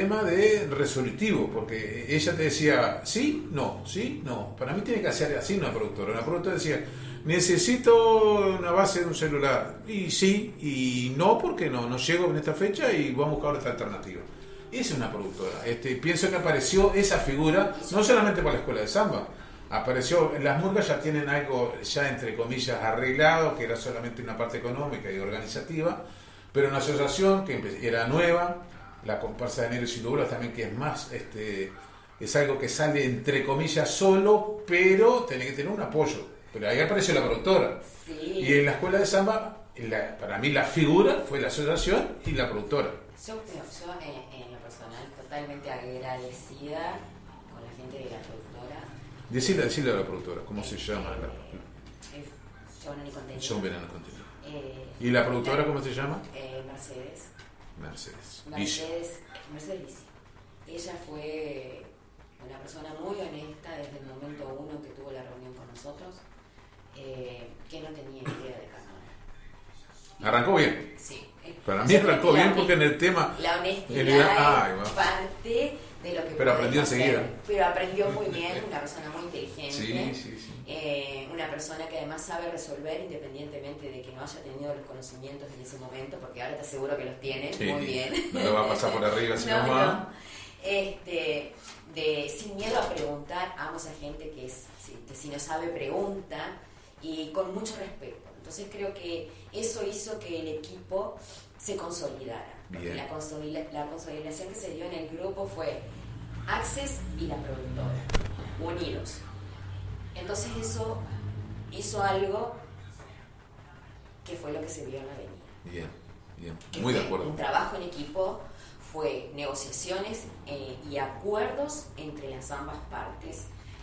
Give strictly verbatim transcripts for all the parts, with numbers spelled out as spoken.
tema de resolutivo, porque ella te decía, sí, no, sí, no. Para mí tiene que hacer así una productora. Una productora decía, necesito una base de un celular. Y sí, y no, porque no, no llego en esta fecha y vamos a buscar otra alternativa. Esa es una productora. Este, pienso que apareció esa figura, no solamente para la escuela de samba, apareció, las murgas ya tienen algo, ya entre comillas, arreglado, que era solamente una parte económica y organizativa, pero una asociación que era nueva, la comparsa de Enero y Siluburas también, que es más, este, es algo que sale entre comillas solo, pero tiene que tener un apoyo. Pero ahí apareció la productora. Sí. Y en la escuela de samba, la, para mí la figura fue la asociación y la productora. Yo, yo en, en lo personal, totalmente agradecida con la gente de la productora. Decirle, decirle a la productora, ¿cómo eh, se llama? Eh, la, eh, John Verano Contenido. John Verano Contenido. Eh, ¿Y la productora cómo se llama? Eh, Mercedes. Mercedes. Mercedes, Mercedes Vici. Ella fue una persona muy honesta desde el momento uno que tuvo la reunión con nosotros, eh, que no tenía idea de carnaval. ¿Arrancó bien? Sí. Para mí arrancó bien porque en el tema... La honestidad el, ah, es parte de lo que pero aprendió enseguida. Pero aprendió muy bien, una persona muy inteligente. Sí, sí, sí. Eh, una persona que además sabe resolver independientemente de que no haya tenido los conocimientos en ese momento, porque ahora te aseguro que los tiene sí, muy bien. No lo va a pasar por arriba, sino no, más. No. Este, de, sin miedo a preguntar, amo a esa gente que, es, que si no sabe pregunta y con mucho respeto. Entonces creo que eso hizo que el equipo se consolidara. La, consolida, la consolidación que se dio en el grupo fue Access y la productora, unidos. Entonces eso hizo algo que fue lo que se vio en la avenida. Bien, bien, muy de acuerdo. Un trabajo en equipo, fue negociaciones eh, y acuerdos entre las ambas partes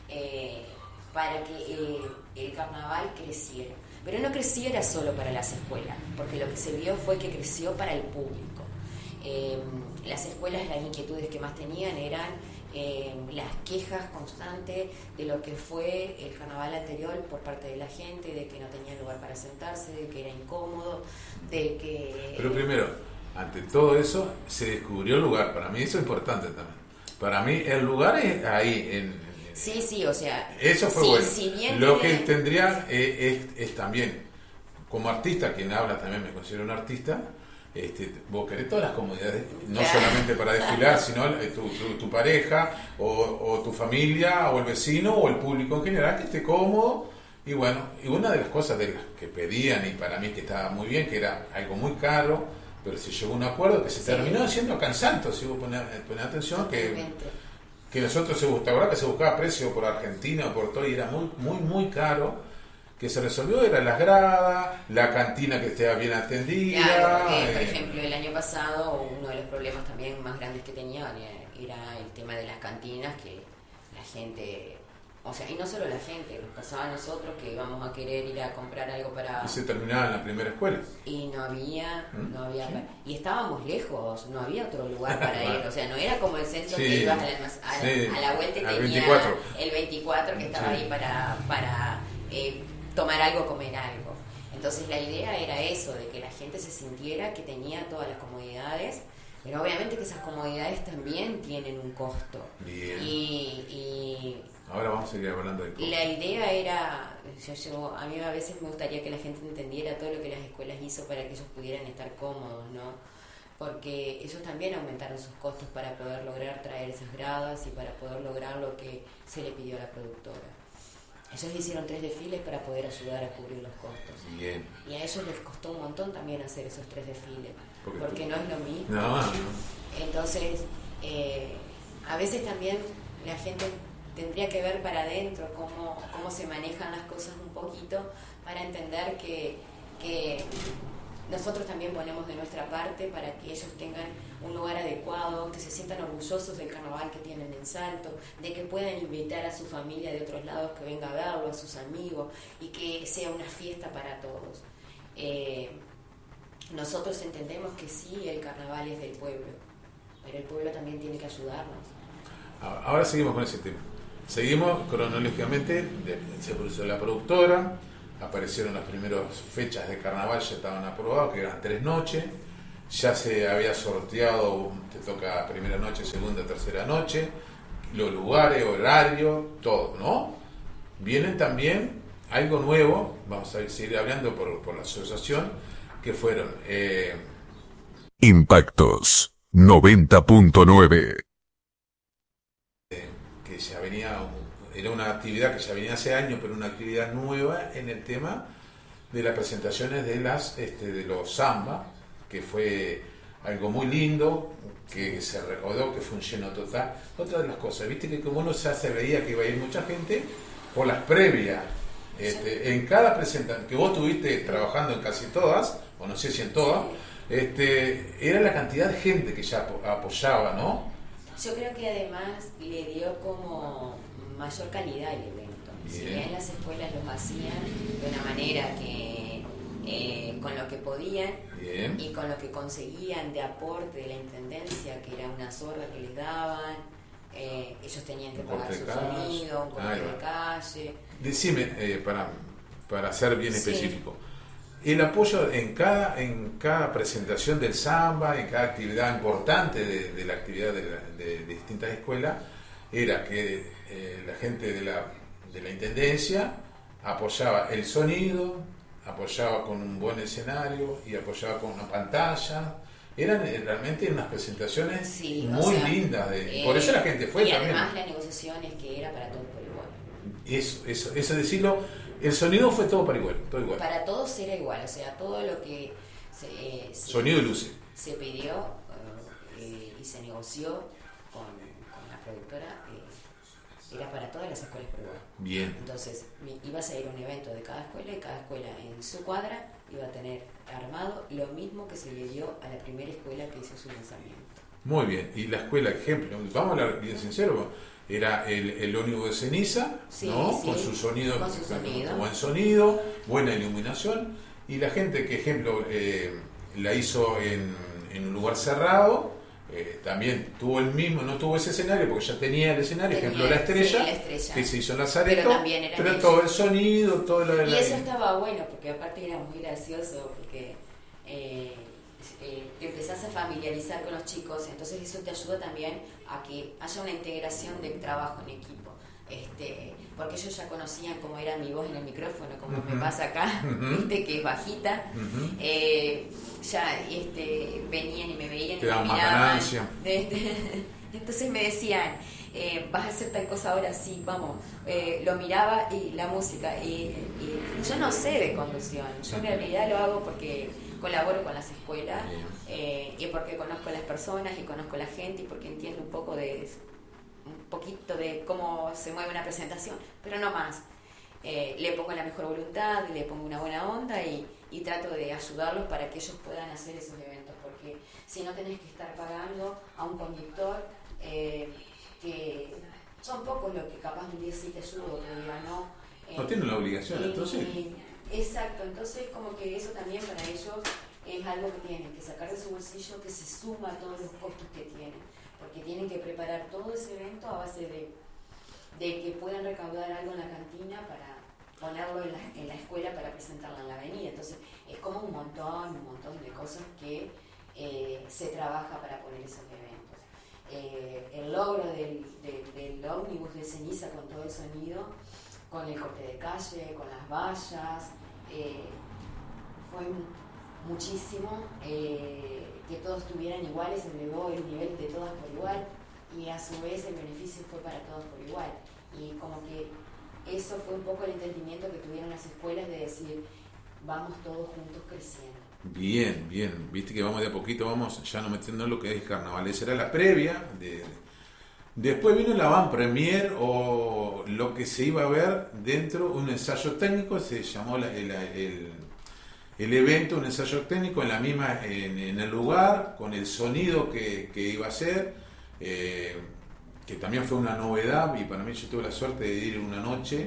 eh, para que eh, el carnaval creciera. Pero no creciera solo para las escuelas, porque lo que se vio fue que creció para el público. Eh, las escuelas, las inquietudes que más tenían eran eh, las quejas constantes de lo que fue el carnaval anterior por parte de la gente, de que no tenía lugar para sentarse, de que era incómodo, de que... Pero primero, ante todo eso, se descubrió el lugar. Para mí eso es importante también. Para mí el lugar es ahí, en... Sí, sí, o sea... Eso fue sí, bueno. Si bien lo tiene... que tendría eh, es, es también, como artista, quien habla también me considero un artista, este, vos querés todas las comodidades, no claro. solamente para desfilar, sino tu, tu, tu pareja, o, o tu familia, o el vecino, o el público en general, que esté cómodo. Y bueno, y una de las cosas de las que pedían, y para mí que estaba muy bien, que era algo muy caro, pero se llegó a un acuerdo que se sí. terminó haciendo cansanto, si vos ponés, ponés atención, que... que nosotros se buscaba, que se buscaba precio por Argentina o por todo y era muy, muy, muy caro, que se resolvió eran las gradas, la cantina que esté bien atendida. Claro, porque, por eh, ejemplo, el año pasado uno de los problemas también más grandes que tenían era el tema de las cantinas, que la gente, o sea, y no solo la gente, nos pasaba a nosotros que íbamos a querer ir a comprar algo para... Y se terminaba en la primera escuela. Y no había, ¿Mm? no había... Sí. Y estábamos lejos, no había otro lugar para ir, o sea, no era como el centro sí. que ibas a la, a, sí. a la vuelta y tenía veinticuatro. El veinticuatro que estaba sí. ahí para, para eh, tomar algo, comer algo. Entonces la idea era eso, de que la gente se sintiera que tenía todas las comodidades, pero obviamente que esas comodidades también tienen un costo. Bien. Y... y ahora vamos a seguir hablando de cosas. La idea era, yo, yo, a mí a veces me gustaría que la gente entendiera todo lo que las escuelas hizo para que ellos pudieran estar cómodos, ¿no? Porque ellos también aumentaron sus costos para poder lograr traer esas gradas y para poder lograr lo que se le pidió a la productora. Ellos hicieron tres desfiles para poder ayudar a cubrir los costos. Bien. Y a ellos les costó un montón también hacer esos tres desfiles, porque, porque no es lo mismo. No, no. Entonces, eh, a veces también la gente... tendría que ver para adentro cómo, cómo se manejan las cosas un poquito para entender que, que nosotros también ponemos de nuestra parte para que ellos tengan un lugar adecuado, que se sientan orgullosos del carnaval que tienen en Salto, de que puedan invitar a su familia de otros lados que venga a verlo, a sus amigos, y que sea una fiesta para todos. Eh, nosotros entendemos que sí, el carnaval es del pueblo, pero el pueblo también tiene que ayudarnos. Ahora seguimos con ese tema. Seguimos cronológicamente, se produjo la productora, aparecieron las primeras fechas de carnaval, ya estaban aprobadas, que eran tres noches, ya se había sorteado, te toca primera noche, segunda, tercera noche, los lugares, horario, todo, ¿no? Vienen también algo nuevo, vamos a seguir hablando por, por la asociación, que fueron... Eh, Impactos noventa punto nueve. Que ya venía, era una actividad que ya venía hace años, pero una actividad nueva en el tema de las presentaciones de las este, de los samba, que fue algo muy lindo, que se recaudó, que fue un lleno total. Otra de las cosas, viste que como uno ya se veía que iba a ir mucha gente, por las previas, este, en cada presentación, que vos estuviste trabajando en casi todas, o no sé si en todas, este, era la cantidad de gente que ya apoyaba, ¿no? Yo creo que además le dio como mayor calidad al evento. Bien. Si bien las escuelas los hacían de una manera que eh, con lo que podían, bien, y con lo que conseguían de aporte de la intendencia, que era una zorra que les daban, eh, ellos tenían que un pagar su sonido, un corte ah, de calle. Decime, eh, para, para ser bien sí. específico, el apoyo en cada en cada presentación del samba, en cada actividad importante de, de la actividad de, la, de, de distintas escuelas, era que eh, la gente de la, de la intendencia apoyaba el sonido, apoyaba con un buen escenario y apoyaba con una pantalla. Eran realmente unas presentaciones sí, muy sea, lindas, de, eh, por eso la gente fue y también. Y además la negociación es que era para todos por igual. Eso, eso, eso decirlo, el sonido fue todo para igual, todo igual. Para todos era igual, o sea, todo lo que se, eh, se, sonido y luces. Se pidió eh, y se negoció con, con la productora, eh, era para todas las escuelas por igual. Bien. Entonces, ibas a ir a un evento de cada escuela y cada escuela en su cuadra iba a tener armado lo mismo que se le dio a la primera escuela que hizo su lanzamiento. Muy bien, y la escuela, ejemplo, vamos a hablar bien sincero, era el, el ónibus de ceniza, sí, ¿no? Sí, con su sonido, con su sonido. buen sonido, buena iluminación, y la gente que, ejemplo, eh, la hizo en, en un lugar cerrado, eh, también tuvo el mismo, no tuvo ese escenario porque ya tenía el escenario, tenía, ejemplo la estrella, sí, la estrella, que se hizo en Lazareto, pero, también era pero todo el sonido, todo lo de y la... eso estaba bueno porque aparte era muy gracioso porque eh, eh, te empezás a familiarizar con los chicos, entonces eso te ayuda también a que haya una integración de trabajo en equipo, este, porque ellos ya conocían cómo era mi voz en el micrófono, como uh-huh. me pasa acá, uh-huh. ¿viste? Que es bajita, uh-huh. eh, ya este, venían y me veían te y me miraban, este, entonces me decían, eh, vas a hacer tal cosa ahora, sí, vamos, eh, lo miraba y la música, y, y yo no sé de conducción, yo en realidad lo hago porque colaboro con las escuelas, eh, y porque conozco a las personas y conozco a la gente y porque entiendo un poco de un poquito de cómo se mueve una presentación, pero no más. Eh, le pongo la mejor voluntad, le pongo una buena onda y, y trato de ayudarlos para que ellos puedan hacer esos eventos, porque si no tenés que estar pagando a un conductor, eh, que son pocos los que capaz un día sí te ayudo, otro día no. Eh, no tienen la obligación, y, entonces. Y, exacto, entonces como que eso también para ellos es algo que tienen que sacar de su bolsillo, que se suma a todos los costos que tienen, porque tienen que preparar todo ese evento a base de, de que puedan recaudar algo en la cantina para ponerlo en la, en la escuela para presentarlo en la avenida. Entonces es como un montón, un montón de cosas que eh, se trabaja para poner esos eventos. Eh, el logro del, del, del ómnibus de ceniza con todo el sonido, con el corte de calle, con las vallas, eh, fue muchísimo, eh, que todos estuvieran iguales, se elevó el nivel de todas por igual y a su vez el beneficio fue para todos por igual. Y como que eso fue un poco el entendimiento que tuvieron las escuelas de decir, vamos todos juntos creciendo. Bien, bien, viste que vamos de a poquito, vamos ya no metiendo en lo que es el carnaval. Esa era la previa. De... Después vino la van premier o lo que se iba a ver dentro, un ensayo técnico, se llamó la, el, el, el evento, un ensayo técnico en la misma, en, en el lugar, con el sonido que, que iba a ser, eh, que también fue una novedad y para mí yo tuve la suerte de ir una noche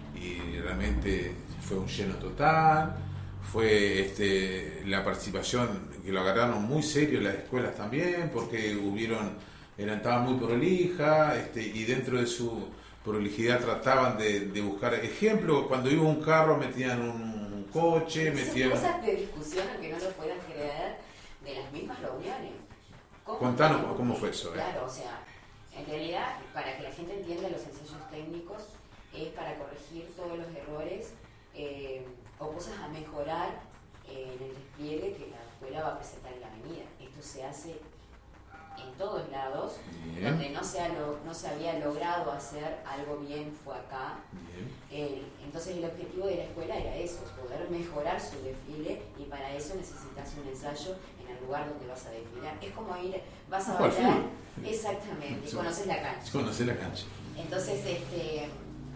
y realmente fue un lleno total. Fue este, la participación que lo agarraron muy serio las escuelas también, porque hubieron, eran, estaban muy prolijas, este, y dentro de su prolijidad trataban de, de buscar ejemplos. Cuando iba un carro metían un, un coche, metían... Son cosas de discusión, aunque no lo puedas creer, de las mismas Claudiane. Contanos cómo, cómo fue eso. ¿eh? Claro, o sea, en realidad, para que la gente entienda, los ensayos técnicos es para corregir todos los errores eh, o cosas a mejorar eh, en el despliegue que la escuela va a presentar en la avenida. Esto se hace en todos lados. Bien. Donde no se, ha lo, no se había logrado hacer algo bien fue acá. El, entonces el objetivo de la escuela era eso, poder mejorar su desfile, y para eso necesitas un ensayo en el lugar donde vas a desfilar. Es como ir, vas a bailar, exactamente, y conoces la cancha. Conoces la cancha. Entonces este,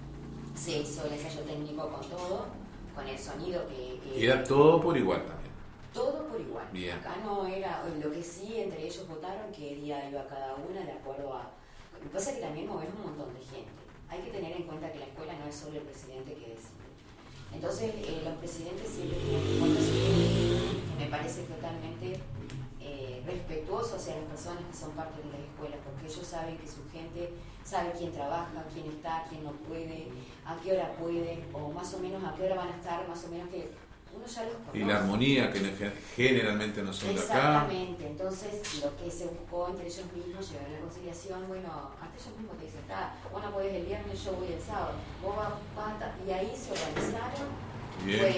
se hizo el ensayo técnico con todo, con el sonido que... que era todo por igual también. Todo por igual. Bien. Acá no era, lo que sí entre ellos votaron qué día iba cada una de acuerdo a... Lo que pasa es que también movemos un montón de gente. Hay que tener en cuenta que la escuela no es solo el presidente que decide. Entonces eh, los presidentes siempre tienen en cuenta su gente, que me parece totalmente eh, respetuoso hacia las personas que son parte de las escuelas, porque ellos saben que su gente sabe quién trabaja, quién está, quién no puede, a qué hora puede, o más o menos a qué hora van a estar, más o menos que... Uno ya los conoce. Y la armonía, que generalmente no son de acá. Exactamente, entonces lo que se buscó entre ellos mismos, llegar a la conciliación, bueno, hasta ellos mismos te dicen, ah, vos no podés el viernes, yo voy el sábado, vos vas, vas y ahí se organizaron. Bien. Fue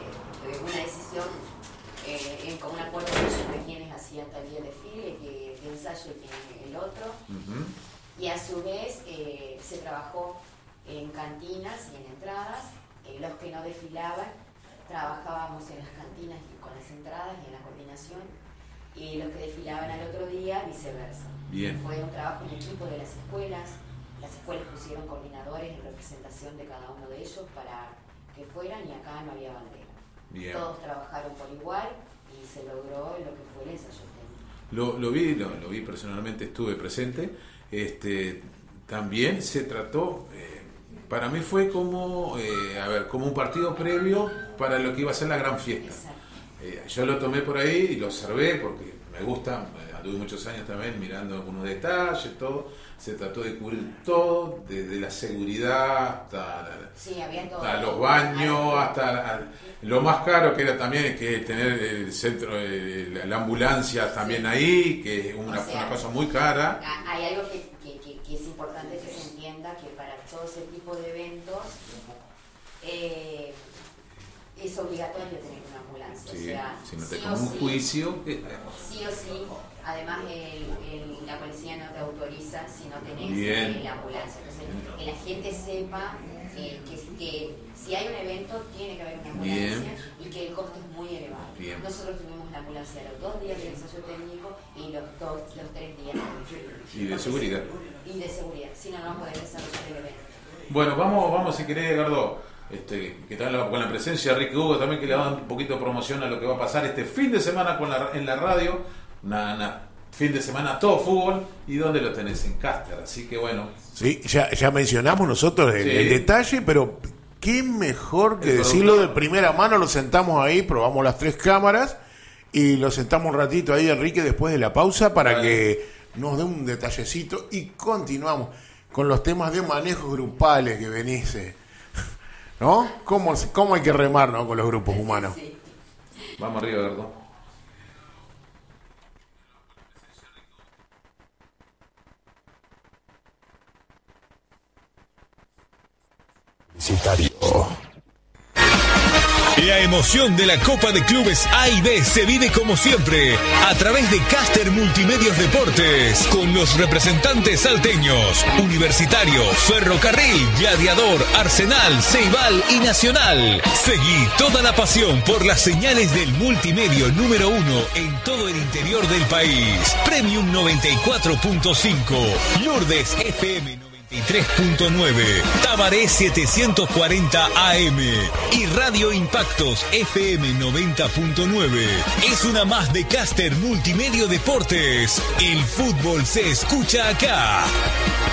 eh, una decisión eh, en común acuerdo de ellos de quienes hacían tal día de desfile, que el ensayo y quién el otro. Uh-huh. Y a su vez eh, se trabajó en cantinas y en entradas, eh, los que no desfilaban trabajábamos en las cantinas y con las entradas y en la coordinación, y los que desfilaban al otro día viceversa. Bien. Fue un trabajo en equipo de las escuelas, las escuelas pusieron coordinadores en representación de cada uno de ellos para que fueran, y acá no había bandera. Bien. Todos trabajaron por igual y se logró lo que fue el ensayo técnico. Lo, lo vi, lo, lo vi personalmente, estuve presente. Este, también se trató... Eh, Para mí fue como, eh, a ver, como un partido previo para lo que iba a ser la gran fiesta. Eh, yo lo tomé por ahí y lo observé porque me gusta, eh, anduve muchos años también mirando algunos detalles, todo. Se trató de cubrir todo, desde la seguridad hasta, sí, había todo, hasta los baños, hasta a, lo más caro que era también que tener el centro, el, la ambulancia también sí. Ahí, que es una, o sea, una cosa muy cara. Hay algo que, que, que, que es importante que se entienda, que para todo ese tipo de eventos eh, es obligatorio tener una ambulancia. Sí, o sea, si no te sí como un sí, juicio. Sí o sí, además el, el, la policía no te autoriza si no tenés eh, la ambulancia. Entonces, que la gente sepa eh, que, que si hay un evento tiene que haber una ambulancia. Bien. Y que el costo es muy elevado. Bien. Nosotros tuvimos la ambulancia los dos días del ensayo técnico y los dos, los tres días de y de seguridad. Y de seguridad, si no, no podés desarrollar el evento. Bueno, vamos, vamos si querés, Edgardo, este, que está con la presencia de Ricky Hugo también, que le da un poquito de promoción a lo que va a pasar este fin de semana con la, en la radio, una, una fin de semana todo fútbol, y dónde lo tenés, en Caster, así que bueno. Sí, ya, ya mencionamos nosotros el, sí. el detalle, pero qué mejor que el decirlo productor. De primera mano, lo sentamos ahí, probamos las tres cámaras y lo sentamos un ratito ahí, Enrique, después de la pausa para vale. que nos dé un detallecito y continuamos con los temas de manejos grupales que venís, ¿no? ¿Cómo, cómo hay que remar, ¿no? Con los grupos humanos? Sí. Vamos arriba, Edgardo. La emoción de la Copa de Clubes A y B se vive como siempre a través de Caster Multimedios Deportes, con los representantes salteños, Universitario, Ferrocarril, Gladiador, Arsenal, Ceibal y Nacional. Seguí toda la pasión por las señales del multimedio número uno en todo el interior del país. Premium noventa y cuatro punto cinco, Lourdes F M noventa y tres punto nueve, Tabaré setecientos cuarenta A M y Radio Impactos F M noventa punto nueve. Es una más de Caster Multimedio Deportes. El fútbol se escucha acá.